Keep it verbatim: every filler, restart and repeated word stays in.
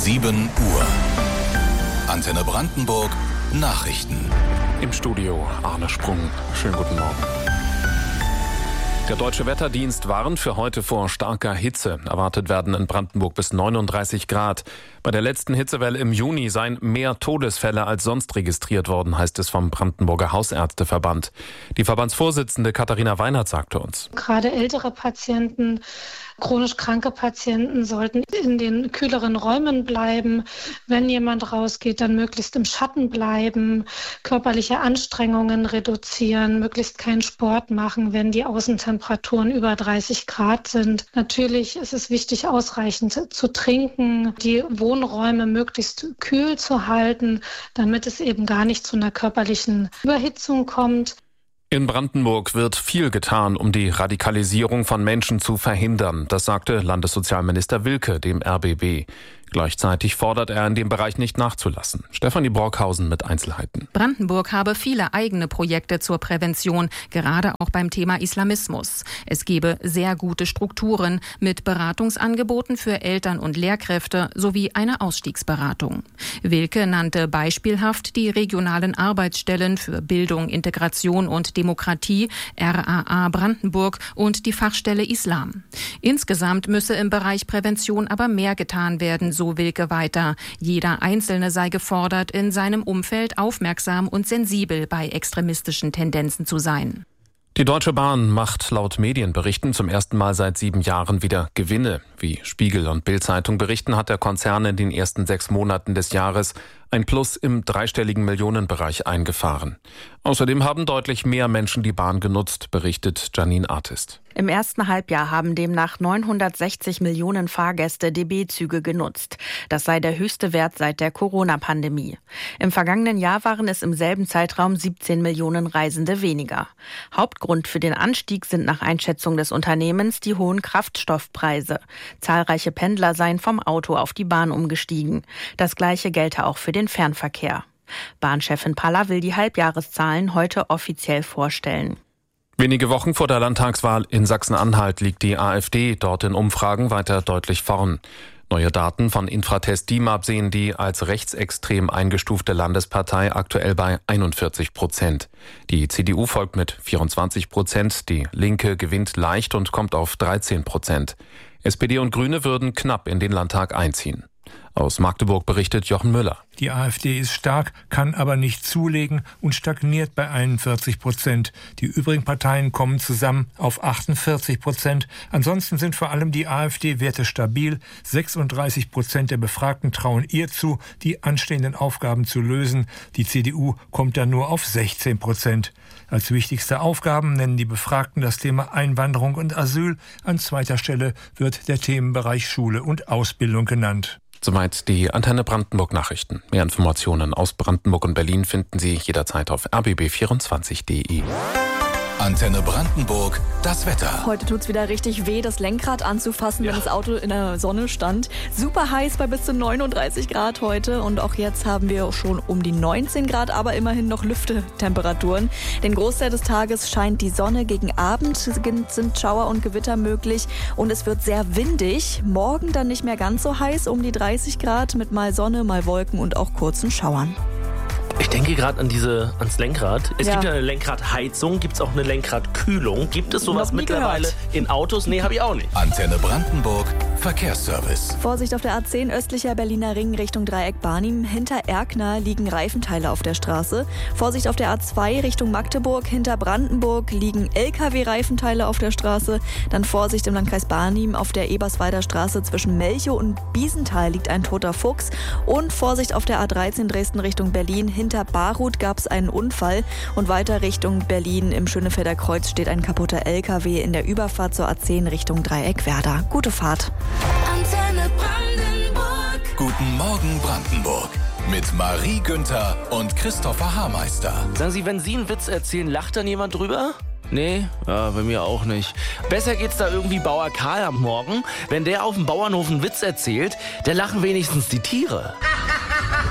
sieben Uhr. Antenne Brandenburg Nachrichten. Im Studio Arne Sprung. Schönen guten Morgen. Der Deutsche Wetterdienst warnt für heute vor starker Hitze. Erwartet werden in Brandenburg bis neununddreißig Grad. Bei der letzten Hitzewelle im Juni seien mehr Todesfälle als sonst registriert worden, heißt es vom Brandenburger Hausärzteverband. Die Verbandsvorsitzende Katharina Weinert sagte uns: Gerade ältere Patienten, chronisch kranke Patienten sollten in den kühleren Räumen bleiben. Wenn jemand rausgeht, dann möglichst im Schatten bleiben, körperliche Anstrengungen reduzieren, möglichst keinen Sport machen, wenn die Außentemperaturen über dreißig Grad sind. Natürlich ist es wichtig, ausreichend zu trinken, die Wohnräume möglichst kühl zu halten, damit es eben gar nicht zu einer körperlichen Überhitzung kommt. In Brandenburg wird viel getan, um die Radikalisierung von Menschen zu verhindern. Das sagte Landessozialminister Wilke dem R B B. Gleichzeitig fordert er, in dem Bereich nicht nachzulassen. Stefanie Brockhausen mit Einzelheiten. Brandenburg habe viele eigene Projekte zur Prävention, gerade auch beim Thema Islamismus. Es gebe sehr gute Strukturen mit Beratungsangeboten für Eltern und Lehrkräfte sowie eine Ausstiegsberatung. Wilke nannte beispielhaft die regionalen Arbeitsstellen für Bildung, Integration und Demokratie, R A A Brandenburg, und die Fachstelle Islam. Insgesamt müsse im Bereich Prävention aber mehr getan werden, so Wilke weiter. Jeder Einzelne sei gefordert, in seinem Umfeld aufmerksam und sensibel bei extremistischen Tendenzen zu sein. Die Deutsche Bahn macht laut Medienberichten zum ersten Mal seit sieben Jahren wieder Gewinne. Wie Spiegel und Bild-Zeitung berichten, hat der Konzern in den ersten sechs Monaten des Jahres ein Plus im dreistelligen Millionenbereich eingefahren. Außerdem haben deutlich mehr Menschen die Bahn genutzt, berichtet Janine Artist. Im ersten Halbjahr haben demnach neunhundertsechzig Millionen Fahrgäste D B-Züge genutzt. Das sei der höchste Wert seit der Corona-Pandemie. Im vergangenen Jahr waren es im selben Zeitraum siebzehn Millionen Reisende weniger. Hauptgrund für den Anstieg sind nach Einschätzung des Unternehmens die hohen Kraftstoffpreise. Zahlreiche Pendler seien vom Auto auf die Bahn umgestiegen. Das Gleiche gelte auch für den Fernverkehr. Bahnchefin Paller will die Halbjahreszahlen heute offiziell vorstellen. Wenige Wochen vor der Landtagswahl in Sachsen-Anhalt liegt die AfD dort in Umfragen weiter deutlich vorn. Neue Daten von Infratest DIMAP sehen die als rechtsextrem eingestufte Landespartei aktuell bei einundvierzig Prozent. Die C D U folgt mit vierundzwanzig Prozent, die Linke gewinnt leicht und kommt auf dreizehn Prozent. S P D und Grüne würden knapp in den Landtag einziehen. Aus Magdeburg berichtet Jochen Müller. Die AfD ist stark, kann aber nicht zulegen und stagniert bei einundvierzig Prozent. Die übrigen Parteien kommen zusammen auf achtundvierzig Prozent. Ansonsten sind vor allem die AfD-Werte stabil. sechsunddreißig Prozent der Befragten trauen ihr zu, die anstehenden Aufgaben zu lösen. Die C D U kommt dann nur auf sechzehn Prozent. Als wichtigste Aufgaben nennen die Befragten das Thema Einwanderung und Asyl. An zweiter Stelle wird der Themenbereich Schule und Ausbildung genannt. Soweit die Antenne Brandenburg Nachrichten. Mehr Informationen aus Brandenburg und Berlin finden Sie jederzeit auf r b b vierundzwanzig punkt d e. Antenne Brandenburg, das Wetter. Heute tut's wieder richtig weh, das Lenkrad anzufassen, ja, wenn das Auto in der Sonne stand. Super heiß bei bis zu neununddreißig Grad heute, und auch jetzt haben wir schon um die neunzehn Grad, aber immerhin noch Lüftetemperaturen. Den Großteil des Tages scheint die Sonne, gegen Abend sind Schauer und Gewitter möglich und es wird sehr windig. Morgen dann nicht mehr ganz so heiß, um die dreißig Grad mit mal Sonne, mal Wolken und auch kurzen Schauern. Ich denke gerade an diese, ans Lenkrad. Es Ja. gibt ja eine Lenkradheizung, gibt es auch eine Lenkradkühlung. Gibt es sowas Noch nie mittlerweile gehört. in Autos? Nee, habe ich auch nicht. Antenne Brandenburg Verkehrsservice. Vorsicht auf der A zehn östlicher Berliner Ring Richtung Dreieck Barnim. Hinter Erkner liegen Reifenteile auf der Straße. Vorsicht auf der A zwei Richtung Magdeburg. Hinter Brandenburg liegen L K W-Reifenteile auf der Straße. Dann Vorsicht im Landkreis Barnim auf der Eberswalder Straße zwischen Melchow und Biesenthal liegt ein toter Fuchs. Und Vorsicht auf der A dreizehn Dresden Richtung Berlin. Hinter Barut gab es einen Unfall. Und weiter Richtung Berlin im Schönefelder Kreuz steht ein kaputter L K W in der Überfahrt zur A zehn Richtung Dreieck Werder. Gute Fahrt. Antenne Brandenburg. Guten Morgen Brandenburg. Mit Marie Günther und Christopher Haarmeister. Sagen Sie, wenn Sie einen Witz erzählen, lacht dann jemand drüber? Nee, ja, bei mir auch nicht. Besser geht's da irgendwie Bauer Karl am Morgen. Wenn der auf dem Bauernhof einen Witz erzählt, da lachen wenigstens die Tiere.